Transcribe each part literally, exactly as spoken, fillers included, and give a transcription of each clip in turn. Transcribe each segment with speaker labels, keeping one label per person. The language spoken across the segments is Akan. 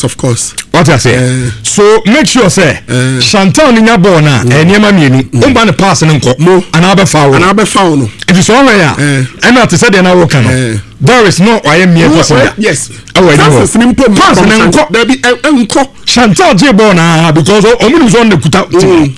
Speaker 1: of course.
Speaker 2: What I say? Uh, so make sure say uh, Chantal ni nya ball na eh niam mienu. Umba ne pass ne nko. And abe foul.
Speaker 1: And abe foul no.
Speaker 2: If it's all right, and not to say they na work no. There is no I am here for
Speaker 1: yes.
Speaker 2: Oh, I know. Pass ne nko.
Speaker 1: There be nko.
Speaker 2: Chantal je ball na because omu so on the kuta.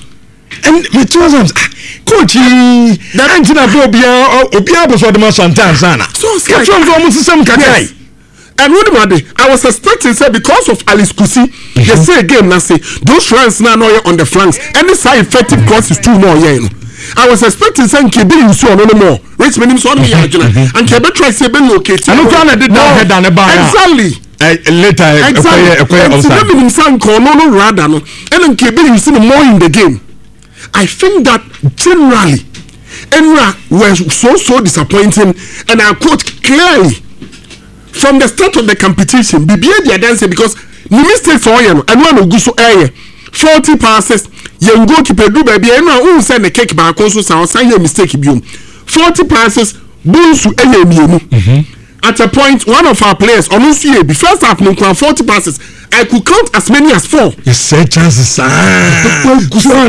Speaker 2: And me two times coach that antina obia obia bo so de ma Chantal sana. So catch on go mu system kakai.
Speaker 1: And what about it? I was expecting say because of Alice Kusi, mm-hmm. they say again now say those runs now no on the flanks. Any side effective cross is two more yeah. You know. I was expecting say Kebe you so no more. Richmond him so me mm-hmm. and Kebe try say be locate.
Speaker 2: I no kind of did that head down the bar.
Speaker 1: Exactly.
Speaker 2: Uh, later exactly.
Speaker 1: And so maybe him say no no rather no. And then Kebe you see more in the game. I think that generally Enra was so so disappointing, and I quote clearly from the start of the competition, B B A they dance because the mistakes for you and one of Guso area forty passes, young goalkeeper do baby, and who send the cake back also sign your mistake. forty passes, Bunsu Emu. At a point, one of our players on U C A, the first half, forty passes, I could count as many as four.
Speaker 2: You said chances. Ah,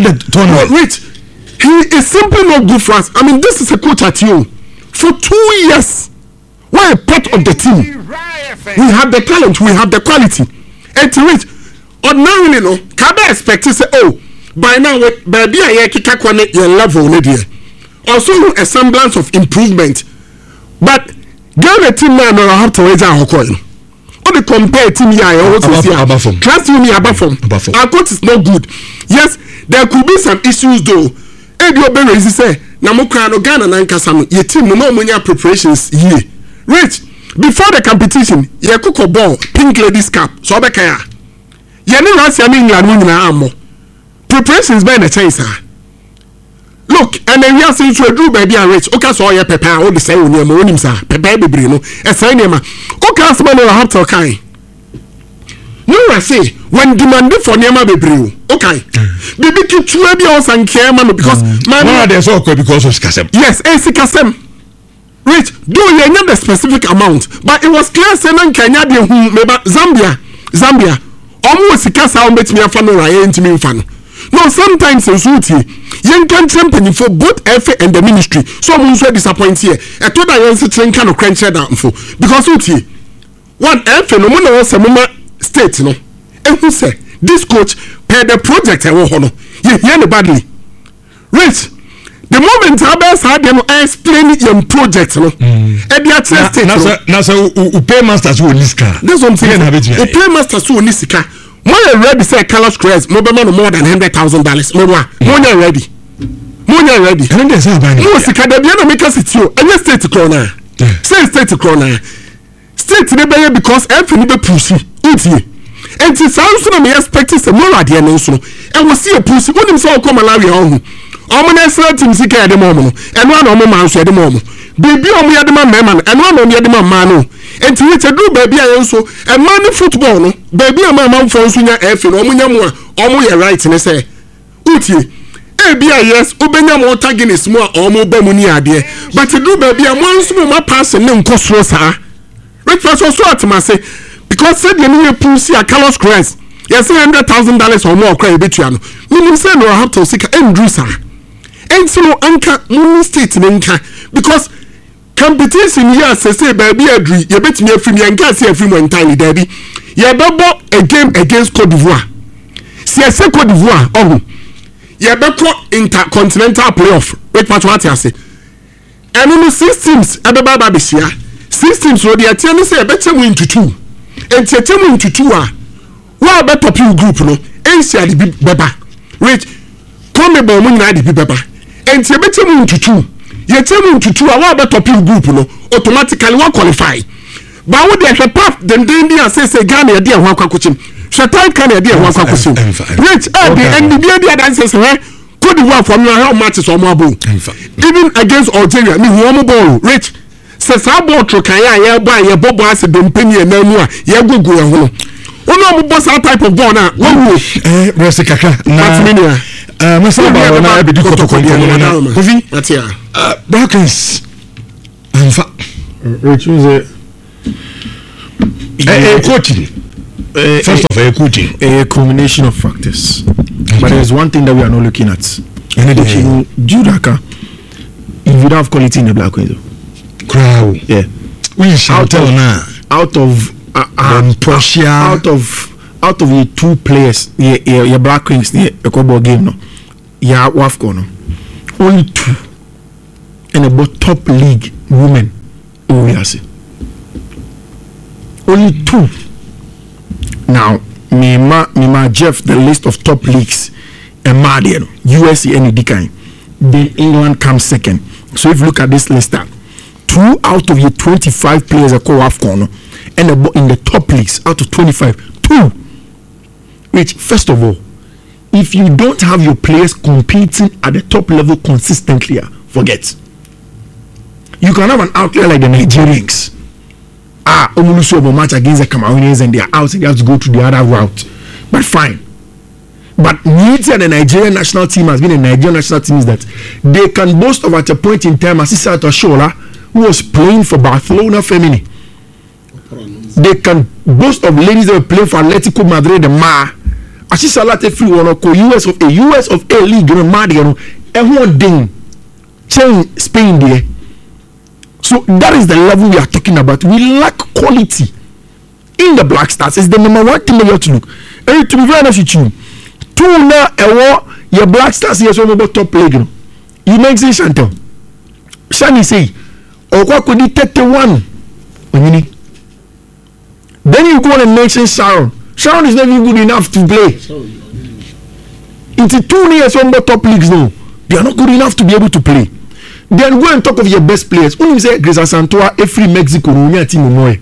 Speaker 1: Rich, he is simply not good for us. I mean, this is a coach at you for two years. We're a part of the team. We have the talent, we have the quality. And to it, ordinarily, you know, can I expect to say, oh, by now, baby, I kick a connect your level, also a semblance of improvement. But get a team now, I have to raise our coin. Or the compare team here, I also see. Trust me, above from our coach is not good. Yes, there could be some issues though. And your parents say, Namukano Ghana Nankasam, your team no more preparations here. Rich, before the competition, you cook a ball, pink ladies cap, so I kaya. You know what's in England when you are preparations by the chaser. Look, and then we are saying to a Drew baby and Rich, okay, so I prepare all the same when you're moaning, sir. Prepare the brino, a sign him. Okay, so I have to okay. No, I say, when demanded for Nema Bebreu, okay. Baby, keep two babies and care, man, because my mother is okay because of Kasem. Yes, A C Kasem. Rich, do you know the specific amount? But it was clear saying Kenya de who maybe Zambia, Zambia. Almost a cast out bet me a fan or I ain't me fan. No, sometimes in Suti, young can champion for both F A and the ministry. So I'm so disappointed here. I told I answer train kind of crunch that for because Suti one F A no one was a mama state, no. And who said this coach paid the project I want honor. You hear badly. Rich. The moment Abel had them explain your project, no, and the actual state.
Speaker 2: Now, so you pay masters who Niska.
Speaker 1: That's what I'm saying. You pay masters who Niska. More ready say color squares, more than more than hundred thousand dollars. More, more ready. More ready.
Speaker 2: And there's a banner.
Speaker 1: More Sika, the other make us it you. And you state corner. Say state corner. State never because everything be pussy. Uti. And it sounds to me expecting some more at the end also. And we'll see a pussy. When himself come allow you. Omo team sika ya de momo eno na omo manso ya de momo baby omo ya de ma mema eno na omo ya de ma ma no enti we chedu baby ayen so e man football no baby ama man fo so nya F no omo nya mo a omo ya right ne say utie e bia yes obenya mo targets mo a omo ba mu ni ade but chedu baby a mo nso mo ma pass ne nkosoro saa right for so so atma say because said the new pussy a Carlos Crest yes one hundred thousand dollars or more cry betua no minim say no have to sika endru saa. And so anka money state nenka because competition here say say baby adri you bet me afim yanka say afim entirely daddy you bebo a game against Cote d'Ivoire see say Cote d'Ivoire oh you beko intercontinental playoff wait what what you say and no six teams ebeba ba be shia six teams so dey tell me say better win to two and tell me into two ah why better top group no and see the beba wait come be mo nyina the beba and you bet him into two. You tell him to two. I want about top group, no. Automatically, one qualify. But what they have path, then they and say, say, Ghana, a dear one question. Shatan can a dear one question. Rich, and the idea that says, could you work from your how much is on my ball? Even against Algeria, me one ball. Rich says, I bought to Kaya, yeah, buy a bob as a dumping and no more. Yeah, go go home. Oh, no, boss, that type of ball now. One way. Eh, Ressica, Natsminia. Uh, Masa ba na be dikoto ko na Kofi atia uh Brockens anfa rechuze
Speaker 2: eh eh coach uh, first of all coaching
Speaker 3: a combination of factors okay. But there's one thing that we are not looking at coaching Judaka if you don't have quality in the Black Queens
Speaker 2: crowd
Speaker 3: yeah
Speaker 2: we shall tell now
Speaker 3: out of uh, uh,
Speaker 2: Portia
Speaker 3: out of out of the two players yeah yeah, yeah Black Queens yeah a couple game no yeah Wafco no only two and about top league women oh yes only two now me ma me ma Jeff the list of top leagues and mad you know U S A any decline then England comes second so if you look at this list that two out of your twenty-five players are called AFCON and about in the top leagues out of twenty-five two which first of all if you don't have your players competing at the top level consistently forget you can have an outlier like the Nigerians ah Omulusu Obo match against the Cameroonians and they are out and they have to go to the other route but fine but Niti and the Nigerian national team has been a Nigerian national team is that they can boast of at a point in time Asisa Toshola who was playing for Barcelona Femini they can boast of ladies that were playing for Atletico Madrid the Ma Asisa Late free one or U S of A U S of A league you know mad you know everyone ding change Spain there. So that is the level we are talking about. We lack quality in the Black Stars. It's the number one thing we have to look. And to be very honest with you, two now a war your Black Stars here so about top league. You make say Chantel. Shani say, or what could it thirty-one? Then you go and mention Sharon. Sharon is not even good enough to play. It's two years on the top leagues now. They are not good enough to be able to play. Then go and talk of your best players. When you say Grisa Santoa, every Mexico, no team no.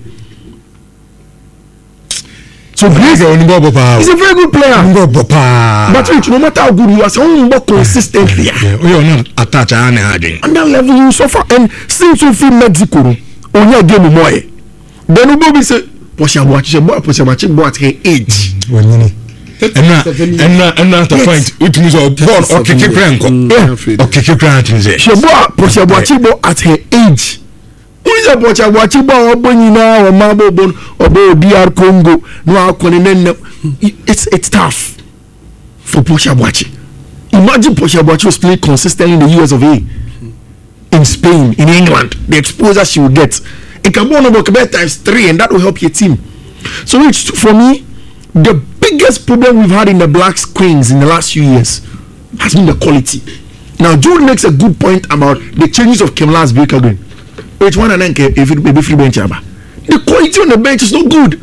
Speaker 3: So Grisa is a very good player. But which, no matter how good you are, so more consistently.
Speaker 2: We are not attached to any.
Speaker 3: And that level you suffer. And since you feel Mexico, on your game more. Then you will say, Posha watch your boy, Posha watch your boy at her age.
Speaker 2: And now, and now, and now, the point it means a born or kick crank or kick crank is it? She bought Posha Wachibo at her age. Who is a Posha Wachibo or Bonina or Mabo Bon or Bo D R Congo? No, it's it's tough for Posha Wachi. Imagine Posha Wachi was playing consistently in the U S of A, in Spain, in England. The exposure she will get. It can be on about times three, and that will help your team. So, it's for me. The biggest problem we've had in the Black Queens in the last few years has been the quality. Now, Jude makes a good point about the changes of Kemla's Baker Green. Which one and then if it be free bench, the quality on the bench is not good.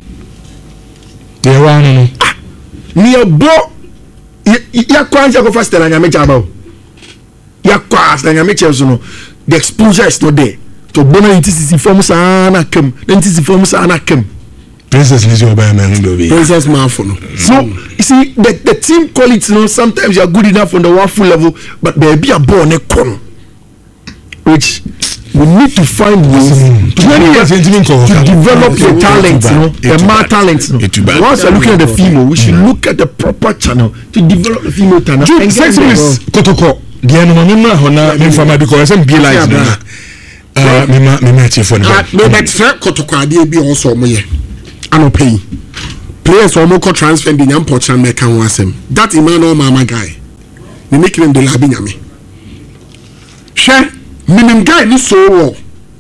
Speaker 2: Yeah, one
Speaker 3: ah, near Bo, ya kwanza go faster than Yamecha about. Ya kwas than Yamecha, so no, the exposure is not there. To Bona intisi form sana kem, intisi form sana kem.
Speaker 2: Princess Lizzie Obama Baby.
Speaker 3: Princess Mafono. So you see the, the team quality, you know, sometimes you are good enough on the waffle level, but there be a born a con. Which we need to find ways mm. to, to, to develop your talent, you know, the male talent. You know. Once you're looking at the female, we should look at the proper channel to develop the female talent.
Speaker 2: And sex is Kotoko. The animal hona me from because I'm be like na. Uh me ma me ma for na.
Speaker 1: Me bet Kotoko ade bi also mo ye. Ano pay. Players or more transfer in the Portugal make can wasem. That Emmanuel Mama guy. Me make him the labi nyame. She minim guy ni so wo.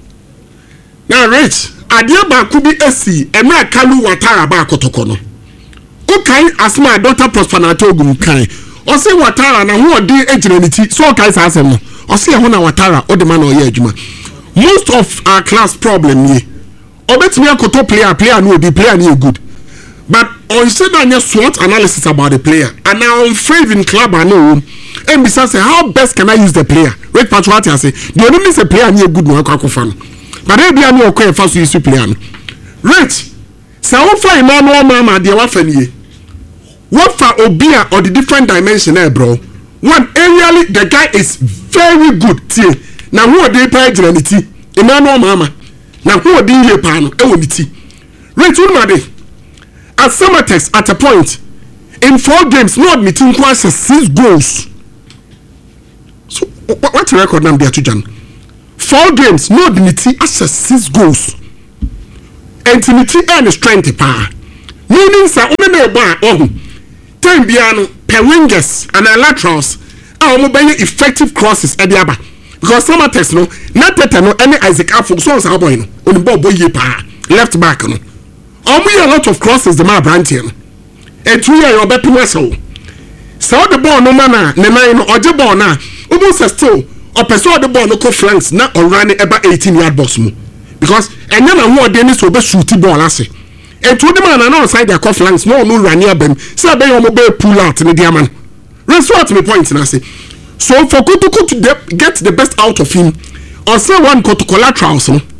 Speaker 1: Now rich, adia ba ku bi esi, Emra Kalu Watara ba Kotoko no. Ko kai asma daughter Prosper na Togun kai. O se Watara na hu odi ejinaniti, so kai sa asem no. O se hu na Watara o de man o ye adwuma. Most of our class problem ye. Obet me akoto player player no be player no good. But on said that SWOT analysis about the player and now on faving club I know and besides say how best can I use the player? Wait for what I say. The only say player no good no akwa fan. But they be am okwa fa so use player no. Rich. Say how far Emmanuel Mama dey wa fa nie. What for Obia or the different dimension there bro. One aerially the guy is very good tie. Now who dey play generality? Emmanuel Mama. Now who dey here pa no e wo niti. Rich who na dey? At Summertex at a point in four games, no admitting quite six goals. So what, what's the record now there to Jan? Four games, no admitting as six goals. And Timothy and strength power. meaning sa one na ebo a ohu time bia no per wingers and laterals a omo be effective crosses e dey aba because some attacks no na tete no any Isaac Afo so so boy no oni ball boy ye pa left back no omo a lot of crosses the man brand here no e two year obe pimo so so the ball no man na ne nine no oje ball na omo say still o person the ball no ko flanks na o run eba eighteen yard box mu because enya na ho ode ni so be shoot ball ase e two the man na outside their flanks no no run abem say be omo be pull out ni dia man result me point na say so for Kotoko to de- get the best out of him or say one Kotoko collaterals no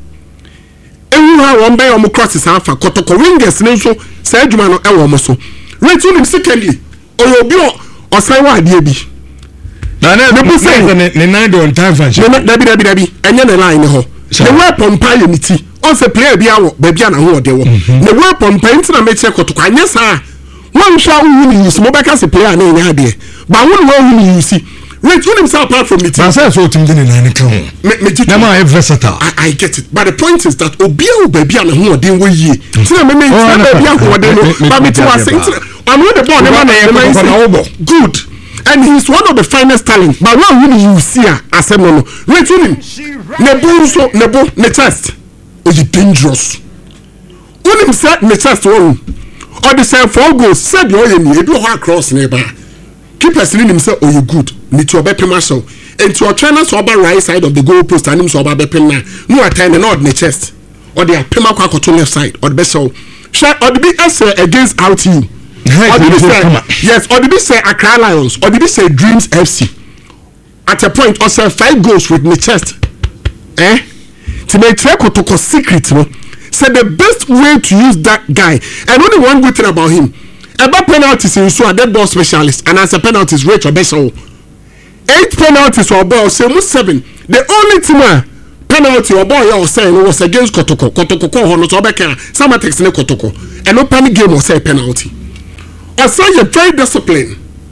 Speaker 1: ewu ha one be omo crosses afa Kotoko wingers ni so say adwuma no e wo mo so rate him secondly or obi o say wa ade bi
Speaker 2: na na be say ne nine on time function
Speaker 1: na dabi dabi dabi enye na line ho the weapon pa unity on say player bi awo ba bia na ho ode wo the weapon pa ntina me che Kotoko anya sa one sha wu ni use mo be ka say player na nya ade ba won wo wu ni use rate himself apart from the team.
Speaker 2: I say so team dey nine count.
Speaker 1: Me me
Speaker 2: They are versatile.
Speaker 1: I, I get it. But the point is that Obia baby and who are doing we ye. So me me baby and who are doing. But me to was saying I'm with the ball the man good. And he's one of the finest talent. But what really you see as a no no. Rate him. Nebo so nebo ne chest. Oh you dangerous. When him said ne chest one. Or the same four goals said you you do hard cross neighbor. Keeper selling himself oh you good. Need to obey Marshall. And to our trainer so about right side of the goal post and him so about Bepin now. No attend the nod in the chest. Or they are Pema Kwako to left side or the best so. Or the big answer against R T U. Or did he say yes, or did he say Accra Lions, or did he say Dreams F C? At a point, or say five goals with the chest. Eh? To make Kotoko secret, no? Said the best way to use that guy, and only one good thing about him. About penalties in so a dead ball specialist, and as a penalties rate or best so. Eight penalties or ball, say seven. The only thing uh, penalty or ball you saying was against Kotoko. Kotoko Hono Sobeka, some attacks in Kotoko. And no panic game or say penalty. Or say you're very disciplined.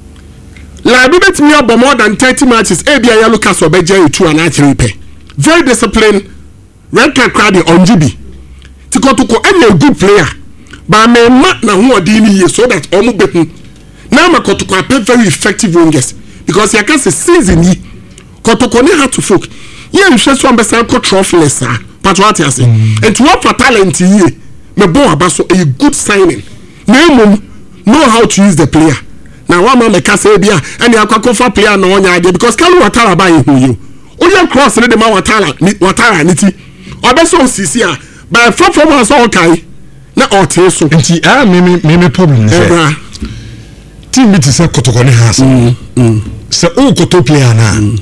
Speaker 1: Like we bet me up more than thirty matches, A B I Lucas or Beja two and I three pay. Very disciplined, red card crowd on G B. To Kotoko any a good player. But me mat na who are dealing here so that omu betten. Now my Kotoko are very effective wingers. Because you can say season he Kotoko ne had to folk. Yeah, you should one person called trophyless, sir. But what you say? And to offer talent here, me bo abaso a good signing. Name know how to use the player. Now one man can say bia and you can for player no one idea because Kalu Watara buy who you. Only cross the man Watara Watara niti. Obeso sisi a by four from us all kai. Na ote so.
Speaker 2: Nti ah me me me problem say. Team bit say Kotoko ne has. Mm. So all Koto player na.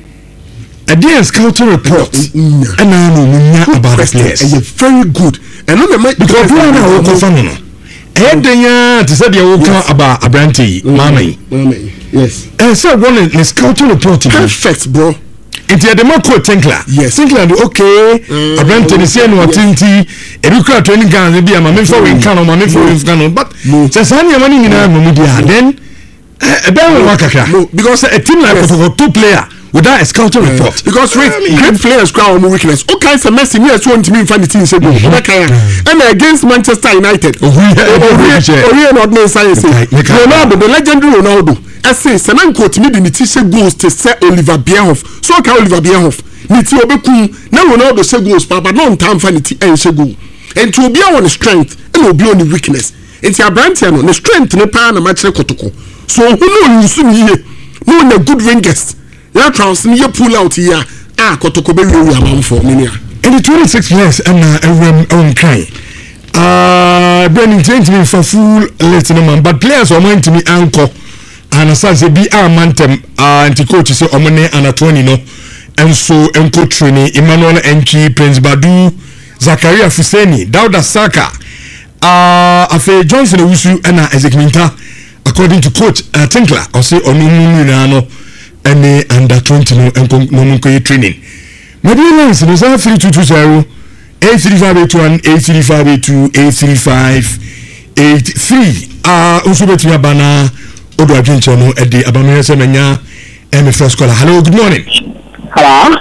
Speaker 2: A day scouting report and I know about the players.
Speaker 1: And you're very good. And no me
Speaker 2: because we na o ko fa no. Eh denya to say dey o kan about Abrante Mami.
Speaker 1: Mami. Yes.
Speaker 2: Eh say one in scouting report.
Speaker 1: Perfect, bro.
Speaker 2: Inti the man called Tinkler.
Speaker 1: Yes.
Speaker 2: Tinkler okay. Abrante ni say no tinti. Erika training ground be am me for we kan o me for we kan but say say na money nyina no mu dia then eh ben we wakaka. No, because a team like for two player without a scouting uh, report. Because
Speaker 1: great, great players crown on weakness. Okay, so Messi here so want to me find the team say go. And against Manchester United. Oh yeah. Oh yeah, not no science. Ronaldo, the legendary Ronaldo. I say Senan coach me the Nitisha goals to say Oliver Bierhoff. So can Oliver Bierhoff. Niti obeku na Ronaldo say goals but no time find the and say goal. And to be on the strength and will be on the weakness. And ti Abrante no the strength ne pa na match Kotoko. So who know you soon here. No na good wingers. Ya transfer you pull out here. Ah, Kotoko be we am for me.
Speaker 2: In the twenty-six players and um um kai. Ah, Brennan change me for full listening man, but players are meant to me anchor. And as I say be our mantem ah anti coach say omene anatoni no. And so enco training Emmanuel Enchi, Prince Badu, Zakaria Fuseni, Dauda Saka. Ah, afa Johnson Owusu and Ezekminta according to coach uh, Tinkler or say onunu na no. Any under twenty no no training. Maybe lines no say three two two zero eight three five eight one eight three five eight two eight three five eight three. Ah, also bet me bana odo adwenche no e de abamere se manya em first caller. Hello, good morning.
Speaker 4: Hello.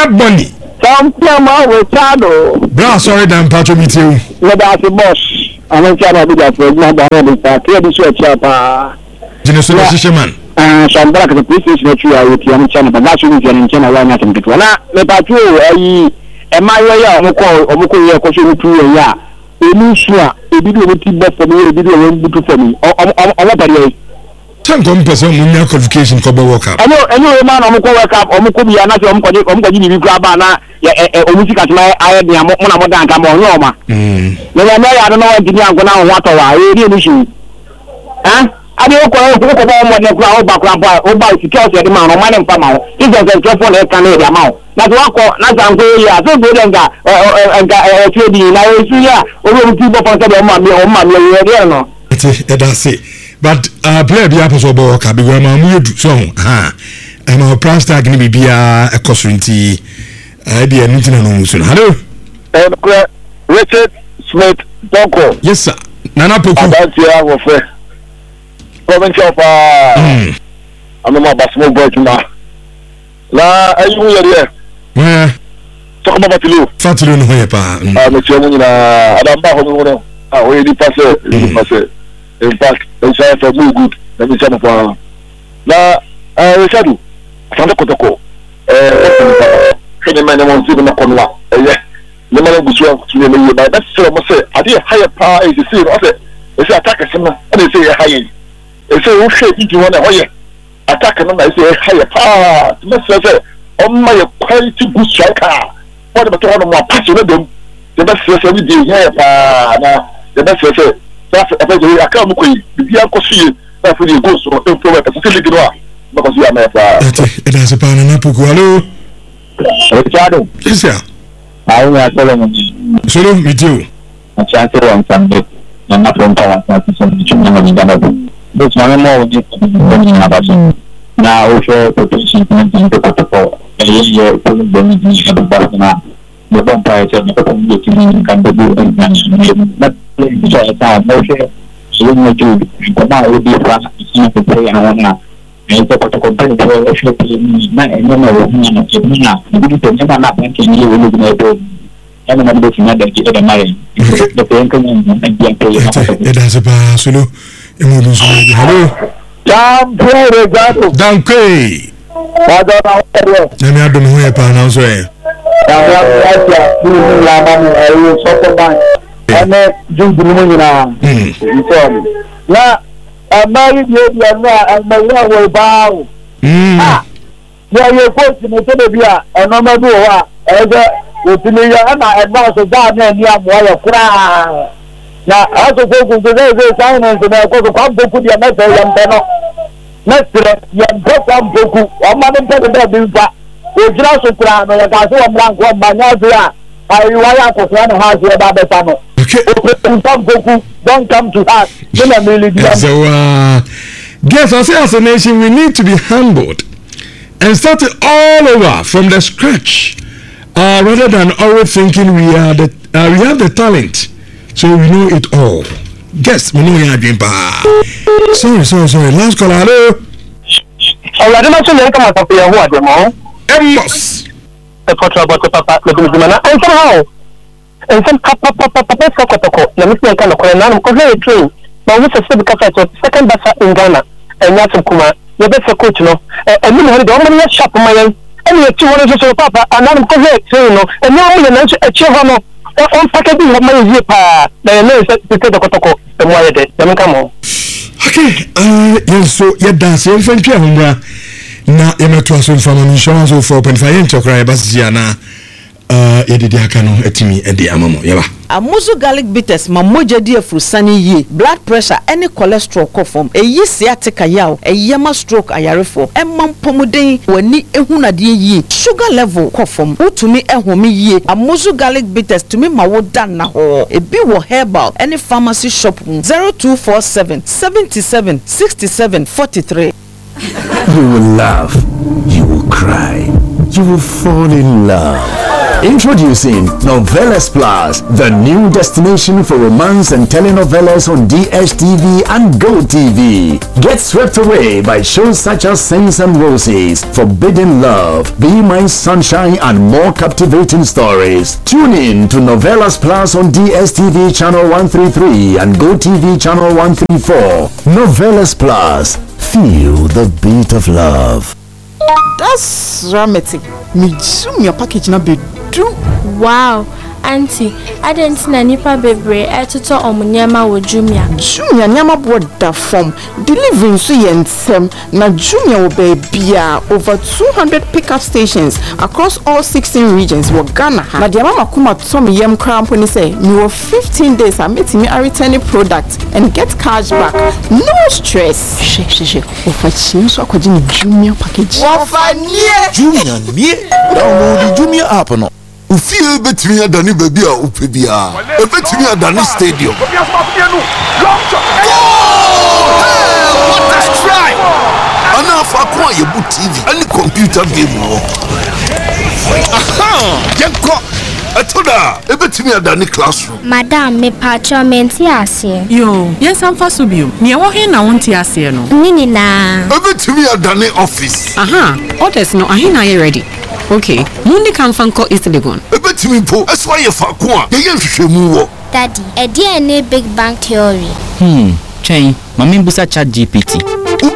Speaker 2: Ebony.
Speaker 4: Some plumber with Chado.
Speaker 2: Bra, sorry, Dan Pacho meet you.
Speaker 4: Let us boss. I'm trying to do that for my brother. I can't be sure to
Speaker 2: Genesis man.
Speaker 4: Uh, so I'm back at the police station that you are with your channel, but that's what you're in channel. Why not? I'm the patrol. I am my way out. I'm going to question to you. Yeah, a new sure. A video will keep back for me. A video will be for me. I'm not a
Speaker 2: Tankom person munya qualification ko be work up.
Speaker 4: Ano ano man omo ko work up omo ko bia na se omo ko omo ko ji bi kura ba na omo sika ti na aye dia mo na mo dan ka mo nyo ma. Mm. Na ya na ya no wa gidi anko na ho atowa e ri ni shi. Eh? Ade ko ko ko ko mo ne kura o ba kura ba o ba security e de ma no ma ne mfa ma ho. Is on the phone e kan e dia ma ho. Na to akọ na sanko ya so go denga enga e trade na e su ya o ro ti bo fon se de o ma mi o ma mi e ri no.
Speaker 2: Eti e da se. But uh, player be apostle bo ka be ma mu edu so ha e ma price tag ni bibia e kosurinti e de enu tina no musu. Hello
Speaker 4: eh Richard Smith Donko.
Speaker 2: Yes sir. Nana Poku
Speaker 4: about here wo fe comment of ah I'm my basmo boy tuma la ayu ye de
Speaker 2: eh
Speaker 4: to ko Fatilu
Speaker 2: Fatilu no ye pa
Speaker 4: ah me che mu nyina adamba ho mu no ah o ye di passe di passe. In fact, it's for muy good. Let me say for na eh Shadu. Sanda kotoko. Eh kene mane mo zibu na konwa. Eh le mane gusu ku ne me ba. That's so mo say ade higher power is the same. I say it's attack sim na. I say higher. It's say o she iji wona hoye. Attack na na say higher power. Me say say o ma ye quality good striker. What about one more pass no dem. The best say we dey higher power na. The best say that's a very account. If you are cosy, that's for the ghost or improve a facility. Because you are my father.
Speaker 2: It has a pan and apple. Hello,
Speaker 4: Richard.
Speaker 2: Yes, sir.
Speaker 4: I will tell you.
Speaker 2: Solo, me too.
Speaker 4: A chance on Sunday. I'm not from Power. This one more about now. Also, protection and protocol. A year, pulling them in the Barcelona. The vampire said, "I'm going to come to do and not playing the time." Okay, so we do. But now we be fast. It's not to play and I wanna. And so to compare to a show to me, not anymore. We need to now. We need to never not making you look at it. I'm not looking at the other night. The pain can and get paid.
Speaker 2: It has a bar. Solo, hello.
Speaker 4: Jam play gato.
Speaker 2: Danke.
Speaker 4: Father,
Speaker 2: Let me add them here, pan also.
Speaker 4: Ane jungu mungu na msomi na amari dia na amari wa bao ah ya ye ko ti mo to bia eno ma bi wa ebe otini ya na eba so da na ni amoa ya kura na aso ko ku ze ze silence na ko ko kwa boku dia na se ya mbeno na sire ya mboko boku o ma ne pe de bi mfa o jira so kura no ya ga so wa mran ko ma nya zo a ai wa ya ko so na ha zo ba be fa no.
Speaker 2: Okay.
Speaker 4: Don't come to us.
Speaker 2: So, uh, guess as as a nation, we need to be humbled and start it all over from the scratch, uh, rather than always thinking we are the uh, we have the talent, so we know it all. Guess we know we are doing bad. Sorry, sorry, sorry. Last call, hello.
Speaker 4: Oh, I don't know to come up here. What, Demo?
Speaker 2: Amos.
Speaker 4: The portrait about the papa, the Guzman, and somehow. And some papa papa papa sokotoko na mimi nka na kore na no ko very train ba wo sese bi kafa to second basa in Ghana and ya kuma ye be se coach no e mi mo de o mo sharp ma yen e ye ti wona so papa ana no ko very train no e mi mo ye na so e chi ho no on package bi ma ye pa na ye na se te dokotoko e mo ye de na mka mo.
Speaker 2: Okay, uh yes, so ye dance ye fan twa hombra na ye meto aso fama insurance four point five yen chokra e basia na uh yedidi aka no atimi ede amamo yeba
Speaker 5: amuzu garlic bitters ma moja di afurusani yi blood pressure any cholesterol ko form eyi sciatica yaw eyema stroke ayarefo emam pomuden wani ehunade yi sugar level ko form utumi ehome yi amuzu garlic bitters tumi ma woda na ho ebi wo herbal any pharmacy shop zero two four seven seven seven six seven four three.
Speaker 6: You will laugh, you will cry, you will fall in love. Introducing Novelas Plus, the new destination for romance and telenovelas on D S T V and Go T V. Get swept away by shows such as Saints and Roses, Forbidden Love, Be My Sunshine, and more captivating stories. Tune in to Novelas Plus on D S T V channel one thirty-three and Go T V channel one thirty-four. Novelas Plus. Feel the beat of love.
Speaker 5: That's dramatic. Me zoom your package na be do.
Speaker 7: Wow, auntie, I didn't know nipa bebre etuto omunyama wo Jumia.
Speaker 5: Jumia nyama boda from delivering so yensem na Jumia wo bebia over two hundred pickup stations across all sixteen regions wo Ghana. Na dia mama kuma tom yem krampo ni say me wo fifteen days I meet me a returning product and get cash back. No stress. She she she. Ofa chin so akwaji ni Jumia package. Ofa nie.
Speaker 8: Jumia nie. Download the Jumia app no. Ufie betimi adani baby a upe bia. E betimi adani stadium. Hey, what a strike! Ana fa kwa yebu T V any computer game wo. Aha! Yenko atoda e betimi adani classroom.
Speaker 7: Madam me pacho menti ase.
Speaker 9: Yo, yes amfa so bio. Ne wo he na wonti ase no.
Speaker 7: Nini na.
Speaker 8: E betimi adani office.
Speaker 9: Aha, orders no ahe na ye ready. Okay, mundi kan fanko East Legon.
Speaker 8: Ebetimi po, eso ye fa ko a, ye ye hwehwemu wo.
Speaker 7: Daddy, e dey na big bang theory.
Speaker 10: Hmm, chain, mami busa chat G P T.